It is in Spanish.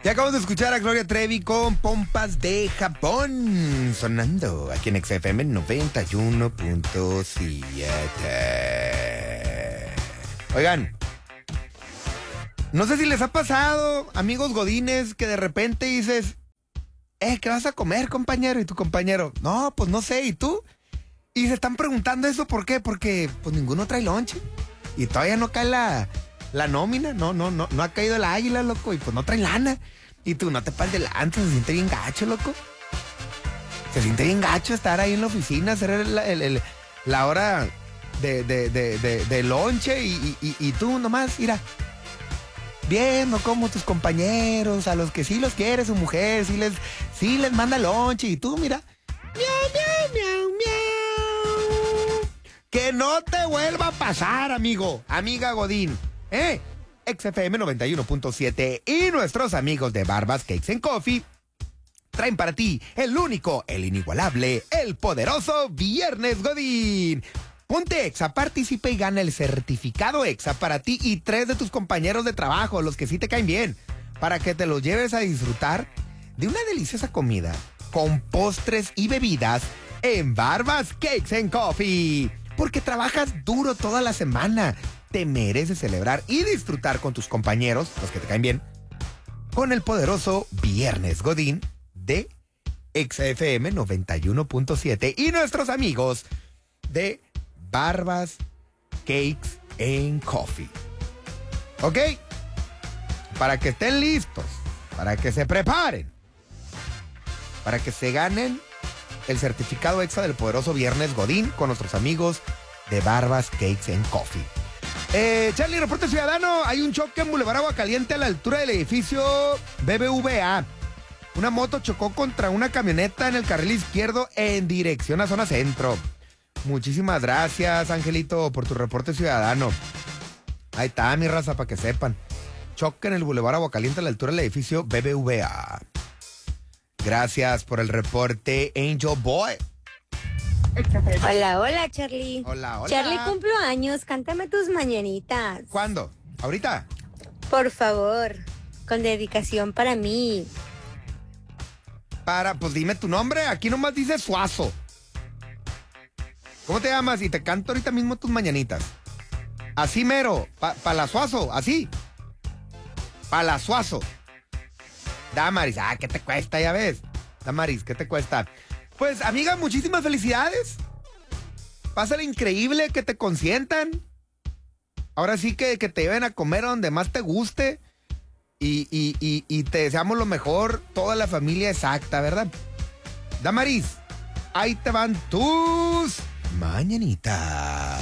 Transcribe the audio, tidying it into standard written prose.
Y acabamos de escuchar a Gloria Trevi con Pompas de Japón, sonando aquí en XFM 91.7. Oigan, no sé si les ha pasado, amigos godines, que de repente dices, ¿qué vas a comer, compañero? Y tu compañero, no, pues no sé, ¿y tú? Y se están preguntando eso, ¿por qué? Porque pues ninguno trae lonche y todavía no cae la nómina, no ha caído el águila, loco, y pues no traen lana. Y tú, no te pases delante, se siente bien gacho, loco. Se siente bien gacho estar ahí en la oficina, hacer la hora de lonche y tú nomás, mira, viendo cómo tus compañeros, a los que sí los quiere su mujer, sí les manda lonche y tú, mira, miau, miau, miau, miau. Que no te vuelva a pasar, amigo, amiga Godín, XFM 91.7 y nuestros amigos de Barbas Cakes and Coffee traen para ti el único, el inigualable, el poderoso Viernes Godín. Ponte Exa, participa y gana el certificado Exa para ti y 3 de tus compañeros de trabajo, los que sí te caen bien, para que te los lleves a disfrutar de una deliciosa comida con postres y bebidas en Barbas Cakes and Coffee. Porque trabajas duro toda la semana. Te mereces celebrar y disfrutar con tus compañeros, los que te caen bien, con el poderoso Viernes Godín de XFM 91.7 y nuestros amigos de Barbas Cakes and Coffee. ¿Ok? Para que estén listos, para que se preparen, para que se ganen el certificado extra del poderoso Viernes Godín con nuestros amigos de Barbas Cakes and Coffee. Charlie, reporte ciudadano. Hay un choque en Boulevard Aguacaliente a la altura del edificio BBVA. Una moto chocó contra una camioneta en el carril izquierdo en dirección a zona centro. Muchísimas gracias, Angelito, por tu reporte ciudadano. Ahí está, mi raza, para que sepan. Choque en el Boulevard Aguacaliente a la altura del edificio BBVA. Gracias por el reporte, Angel Boy. Hola, hola, Charlie. Hola, hola. Charlie, cumplo años. Cántame tus mañanitas. ¿Cuándo? ¿Ahorita? Por favor, con dedicación para mí. Pues dime tu nombre. Aquí nomás dice Suazo. ¿Cómo te llamas? Y te canto ahorita mismo tus mañanitas. Así mero. Palazuazo, así. Palazuazo. Damaris, ¿qué te cuesta? Ya ves. Damaris, ¿qué te cuesta? Pues, amiga, muchísimas felicidades. Pásale increíble, que te consientan. Ahora sí que te lleven a comer donde más te guste. Y te deseamos lo mejor, toda la familia exacta, ¿verdad? Damaris, ahí te van tus mañanitas.